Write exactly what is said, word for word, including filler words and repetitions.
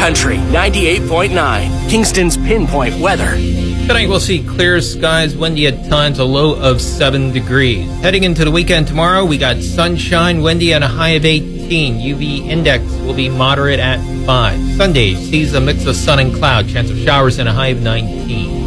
Country ninety-eight point nine, Kingston's Pinpoint Weather. Tonight we'll see clear skies, windy at times, a low of seven degrees. Heading into the weekend tomorrow, we got sunshine, windy, and a high of eighteen. U V index will be moderate at five. Sunday sees a mix of sun and cloud, chance of showers and a high of nineteen.